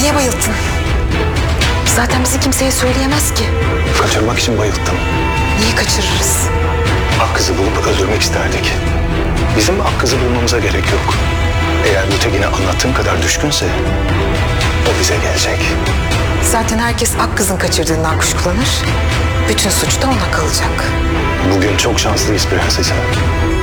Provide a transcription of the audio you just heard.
Niye bayılttın? Zaten bizi kimseye söyleyemez ki. Kaçırmak için bayılttım. Niye kaçırırız? Akkız'ı bulup öldürmek isterdik. Bizim Akkız'ı bulmamıza gerek yok. Eğer Gültekin'e anlattığın kadar düşkünse o bize gelecek. Zaten herkes Akkız'ın kaçırdığından kuşkulanır. Bütün suç da ona kalacak. Bugün çok şanslıyız prensesim.